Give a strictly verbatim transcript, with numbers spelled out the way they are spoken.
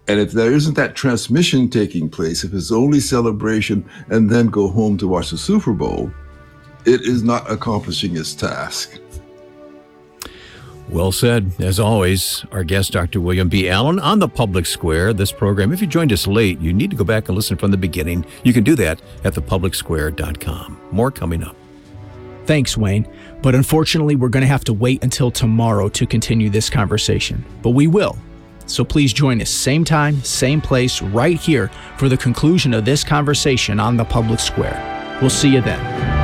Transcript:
And if there isn't that transmission taking place, if it's only celebration and then go home to watch the Super Bowl, it is not accomplishing its task. Well said. As always, our guest, Doctor William B. Allen, on the Public Square. This program, if you joined us late, you need to go back and listen from the beginning. You can do that at the public square dot com. More coming up. Thanks, Wayne. But unfortunately, we're going to have to wait until tomorrow to continue this conversation. But we will. So please join us same time, same place, right here for the conclusion of this conversation on the Public Square. We'll see you then.